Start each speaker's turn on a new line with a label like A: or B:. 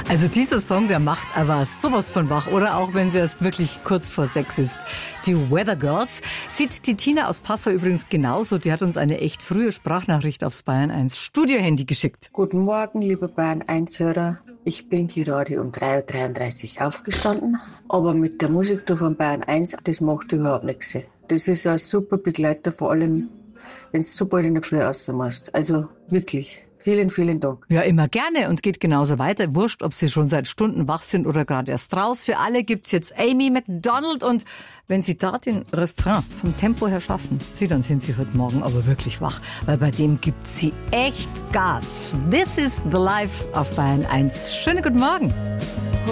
A: Also dieser Song, der macht aber sowas von wach, oder? Auch wenn sie erst wirklich kurz vor 6 ist. Die Weather Girls sieht die Tina aus Passau übrigens genauso. Die hat uns eine echt frühe Sprachnachricht aufs Bayern 1 Studiohandy geschickt.
B: Guten Morgen, liebe Bayern 1 Hörer. Ich bin gerade um 3.33 Uhr aufgestanden. Aber mit der Musik da von Bayern 1, das macht überhaupt nichts. Das ist ein super Begleiter, vor allem wenn es so bald in der Früh rausmachst. Also wirklich. Vielen, vielen Dank.
A: Ja, immer gerne und geht genauso weiter. Wurscht, ob Sie schon seit Stunden wach sind oder gerade erst raus. Für alle gibt's jetzt Amy McDonald und wenn Sie da den Refrain vom Tempo her schaffen, dann sind Sie heute Morgen aber wirklich wach, weil bei dem gibt sie echt Gas. This is the life auf Bayern 1. Schönen guten Morgen.